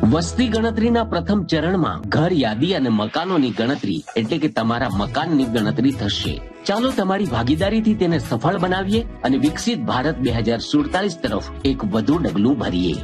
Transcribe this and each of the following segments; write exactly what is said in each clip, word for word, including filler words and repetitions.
વસ્તી ગણતરીના પ્રથમ ચરણમાં ઘર યાદી અને મકાનોની ગણતરી એટલે કે તમારા મકાનની ગણતરી થશે. ચાલો તમારી ભાગીદારીથી તેને સફળ બનાવીએ અને વિકસિત ભારત બે હજાર સુડતાલીસ તરફ એક વધુ ડગલું ભરીએ.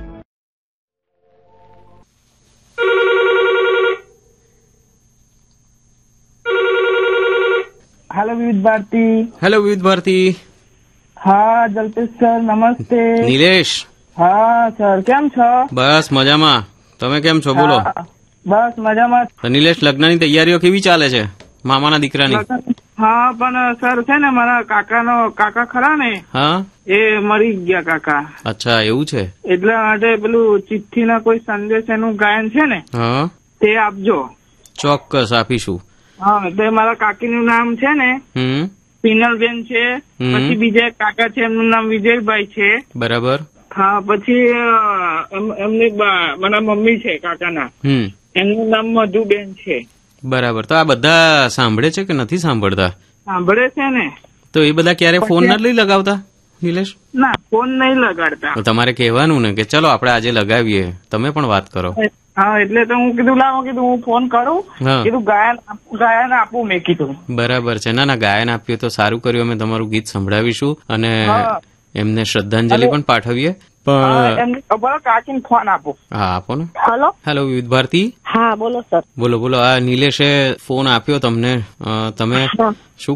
હેલો વિવિધ ભારતી. હેલો વિવિધ ભારતી. હા જલ્પેશ સર, નમસ્તે. નિલેશ. હા સર, કેમ છો? બસ મજામાં. તમે કેમ છો? બોલો. બસ મજામાં. નિલેશ, લગ્નની તૈયારીઓ કેવી ચાલે છે મામાના દીકરાની? હા પણ સર છે ને, મારા કાકાનો કાકા ખરા ને, હા એ મરી ગયા કાકા. અચ્છા, એવું છે. એટલા માટે પેલું ચિઠ્ઠીના કોઈ સંદેશ એનું ગાયન છે ને, હા તે આપજો. ચોક્કસ આપીશું. હા, તો મારા કાકીનું નામ છે ને હમ પિનલબેન છે. પછી બીજા એક કાકા છે, એમનું નામ વિજયભાઈ છે. બરાબર. હા, પછી એમની મારા મમ્મી છે કાકાના, હમ એમનું નામ મધુબેન છે. બરાબર. તો આ બધા સાંભળે છે કે નથી સાંભળતા? સાંભળે છે ને. તો એ બધા ક્યારે ફોન નથી લગાવતા નિલેશ? ના, ફોન નહીં લગાડતા. તો તમારે કહેવાનું ને કે ચલો આપણે આજે લગાવીએ, તમે પણ વાત કરો. હા, એટલે તો હું કીધું લાવો, કીધું હું ફોન કરું, કીધું ગાયન ગાયન આપું મેં કીધું. બરાબર છે. ના ના, ગાયન આપ્યું તો સારું કર્યું. અમે તમારું ગીત સંભળાવીશું અને એમને શ્રદ્ધાંજલિ પણ પાઠવીએ. પણ કાચીને ફોન આપો. હા, આપો ને. હેલો હેલો વિવિધ ભારતી. હા બોલો સર. બોલો બોલો. આ નિલેશે ફોન આપ્યો તમને, તમે શું